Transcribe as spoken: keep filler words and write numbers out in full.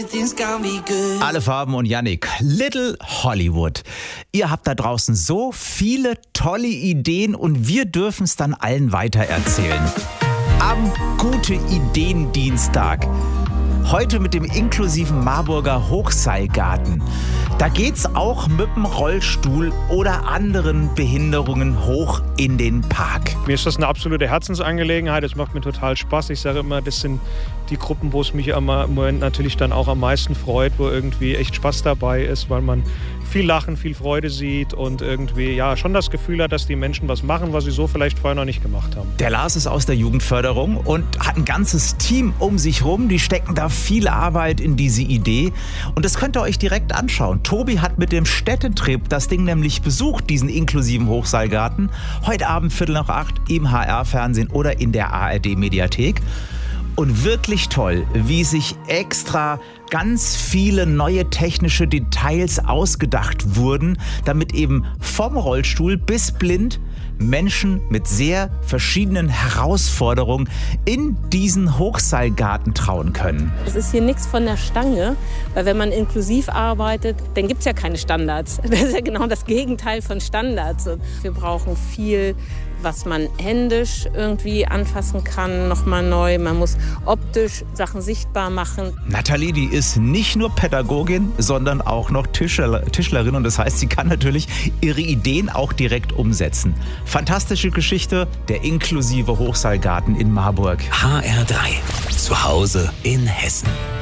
Alle Farben und Yannick, Little Hollywood. Ihr habt da draußen so viele tolle Ideen und wir dürfen es dann allen weitererzählen. Am Gute-Ideen-Dienstag. Heute mit dem inklusiven Marburger Hochseilgarten. Da geht's auch mit dem Rollstuhl oder anderen Behinderungen hoch in den Park. Mir ist das eine absolute Herzensangelegenheit. Es macht mir total Spaß. Ich sage immer, das sind die Gruppen, wo es mich im Moment natürlich dann auch am meisten freut, wo irgendwie echt Spaß dabei ist, weil man viel Lachen, viel Freude sieht und irgendwie ja schon das Gefühl hat, dass die Menschen was machen, was sie so vielleicht vorher noch nicht gemacht haben. Der Lars ist aus der Jugendförderung und hat ein ganzes Team um sich rum. Die stecken da viel Arbeit in diese Idee. Und das könnt ihr euch direkt anschauen. Tobi hat mit dem Städtetrip das Ding nämlich besucht, diesen inklusiven Hochseilgarten. Heute Abend Viertel nach acht im H R-Fernsehen oder in der A R D-Mediathek. Und wirklich toll, wie sich extra ganz viele neue technische Details ausgedacht wurden, damit eben vom Rollstuhl bis blind Menschen mit sehr verschiedenen Herausforderungen in diesen Hochseilgarten trauen können. Es ist hier nichts von der Stange, weil wenn man inklusiv arbeitet, dann gibt es ja keine Standards. Das ist ja genau das Gegenteil von Standards. Wir brauchen viel, was man händisch irgendwie anfassen kann, nochmal neu. Man muss optisch Sachen sichtbar machen. Nathalie, die ist nicht nur Pädagogin, sondern auch noch Tischler, Tischlerin. Und das heißt, sie kann natürlich ihre Ideen auch direkt umsetzen. Fantastische Geschichte, der inklusive Hochseilgarten in Marburg. H R drei. Zu Hause in Hessen.